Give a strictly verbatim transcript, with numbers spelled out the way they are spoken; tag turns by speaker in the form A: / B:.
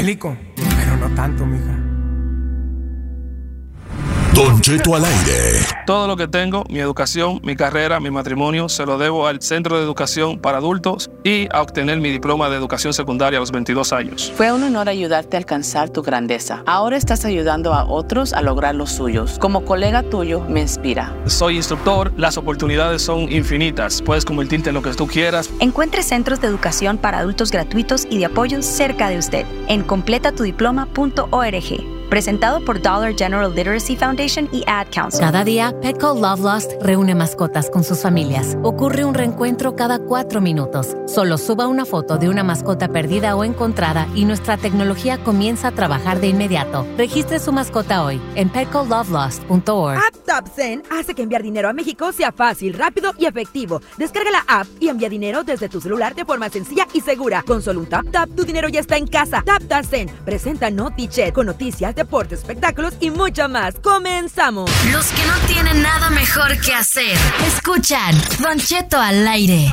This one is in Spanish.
A: bélico, pero no tanto, mija.
B: Don Cheto al aire.
C: Todo lo que tengo, mi educación, mi carrera, mi matrimonio, se lo debo al Centro de Educación para Adultos y a obtener mi diploma de educación secundaria a los veintidós años.
D: Fue un honor ayudarte a alcanzar tu grandeza. Ahora estás ayudando a otros a lograr los suyos. Como colega tuyo, me inspira.
C: Soy instructor, las oportunidades son infinitas. Puedes convertirte en lo que tú quieras.
E: Encuentre centros de educación para adultos gratuitos y de apoyo cerca de usted en completa tu diploma punto org. Presentado por Dollar General Literacy Foundation y Ad Council.
F: Cada día, Petco Love Lost reúne mascotas con sus familias. Ocurre un reencuentro cada cuatro minutos. Solo suba una foto de una mascota perdida o encontrada y nuestra tecnología comienza a trabajar de inmediato. Registre su mascota hoy en petco love lost punto org.
G: AppTapSend hace que enviar dinero a México sea fácil, rápido y efectivo. Descarga la app y envía dinero desde tu celular de forma sencilla y segura. Con solo un tap tap, tu dinero ya está en casa. TapTapSend presenta NotiChat con noticias, deportes, espectáculos y mucho más. ¡Comenzamos!
H: Los que no tienen nada mejor que hacer, escuchan Don Cheto al aire.